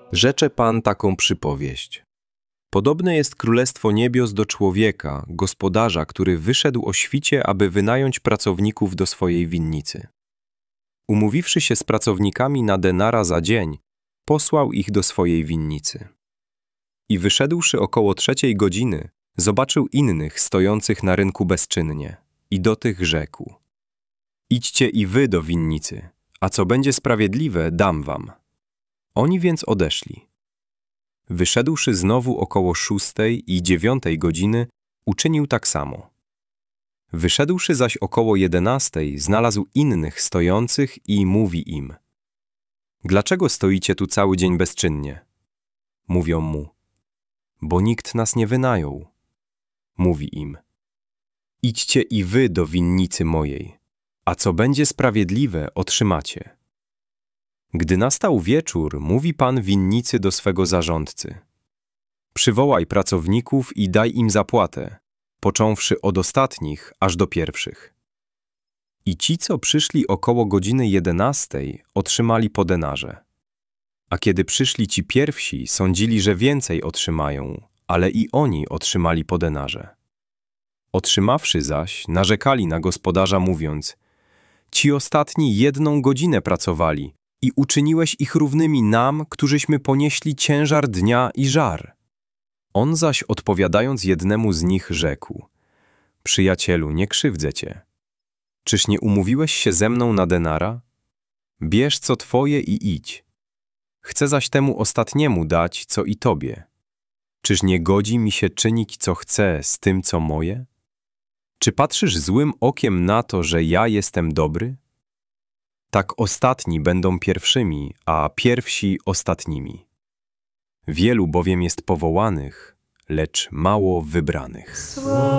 Rzecze Pan taką przypowieść. Podobne jest królestwo niebios do człowieka, gospodarza, który wyszedł o świcie, aby wynająć pracowników do swojej winnicy. Umówiwszy się z pracownikami na denara za dzień, posłał ich do swojej winnicy. I wyszedłszy około 3:00, zobaczył innych stojących na rynku bezczynnie i do tych rzekł: idźcie i wy do winnicy, a co będzie sprawiedliwe, dam wam. Oni więc odeszli. Wyszedłszy znowu około 6:00 i 9:00, uczynił tak samo. Wyszedłszy zaś około 11:00, znalazł innych stojących i mówi im: dlaczego stoicie tu cały dzień bezczynnie? Mówią mu: bo nikt nas nie wynajął. Mówi im: idźcie i wy do winnicy mojej, a co będzie sprawiedliwe, otrzymacie. Gdy nastał wieczór, mówi pan winnicy do swego zarządcy: przywołaj pracowników i daj im zapłatę, począwszy od ostatnich aż do pierwszych. I ci, co przyszli około godziny 11:00, otrzymali po denarze. A kiedy przyszli ci pierwsi, sądzili, że więcej otrzymają, ale i oni otrzymali po denarze. Otrzymawszy zaś, narzekali na gospodarza, mówiąc: ci ostatni 1 godzinę pracowali i uczyniłeś ich równymi nam, którzyśmy ponieśli ciężar dnia i żar. On zaś odpowiadając jednemu z nich rzekł: przyjacielu, nie krzywdzę cię. Czyż nie umówiłeś się ze mną na denara? Bierz co twoje i idź. Chcę zaś temu ostatniemu dać, co i tobie. Czyż nie godzi mi się czynić, co chcę, z tym, co moje? Czy patrzysz złym okiem na to, że ja jestem dobry? Tak ostatni będą pierwszymi, a pierwsi ostatnimi. Wielu bowiem jest powołanych, lecz mało wybranych.